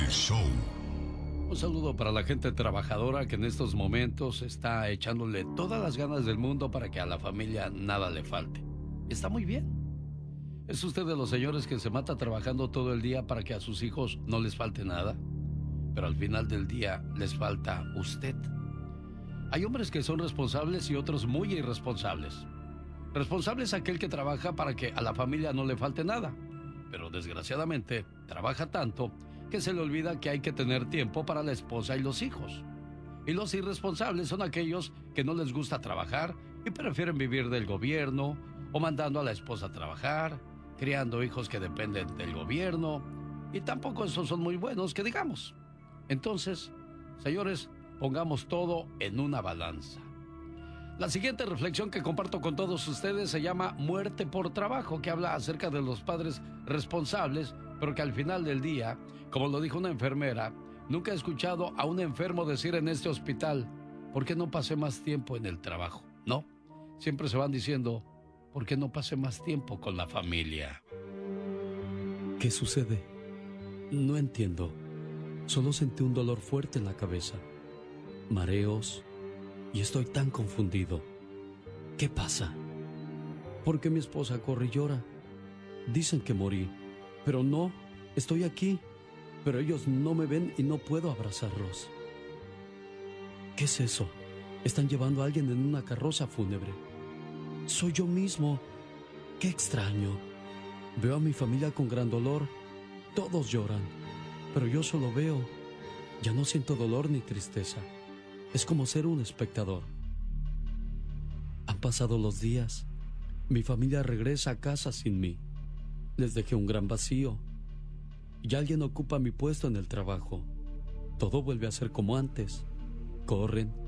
El show. Un saludo para la gente trabajadora que en estos momentos está echándole todas las ganas del mundo para que a la familia nada le falte. Está muy bien. ¿Es usted de los señores que se mata trabajando todo el día para que a sus hijos no les falte nada? Pero al final del día les falta usted. Hay hombres que son responsables y otros muy irresponsables. Responsable es aquel que trabaja para que a la familia no le falte nada, pero desgraciadamente trabaja tanto que se le olvida que hay que tener tiempo para la esposa y los hijos. Y los irresponsables son aquellos que no les gusta trabajar y prefieren vivir del gobierno o mandando a la esposa a trabajar, criando hijos que dependen del gobierno, y tampoco esos son muy buenos que digamos. Entonces, señores, pongamos todo en una balanza. La siguiente reflexión que comparto con todos ustedes se llama Muerte por Trabajo, que habla acerca de los padres responsables, pero que al final del día, como lo dijo una enfermera, nunca he escuchado a un enfermo decir en este hospital, ¿por qué no pasé más tiempo en el trabajo? No, siempre se van diciendo, ¿por qué no pasé más tiempo con la familia? ¿Qué sucede? No entiendo. Solo sentí un dolor fuerte en la cabeza, mareos, y estoy tan confundido. ¿Qué pasa? ¿Por qué mi esposa corre y llora? Dicen que morí, pero no, estoy aquí, pero ellos no me ven y no puedo abrazarlos. ¿Qué es eso? Están llevando a alguien en una carroza fúnebre. Soy yo mismo. ¡Qué extraño! Veo a mi familia con gran dolor. Todos lloran, pero yo solo veo. Ya no siento dolor ni tristeza. Es como ser un espectador. Han pasado los días. Mi familia regresa a casa sin mí. Les dejé un gran vacío. Y alguien ocupa mi puesto en el trabajo. Todo vuelve a ser como antes. Corren,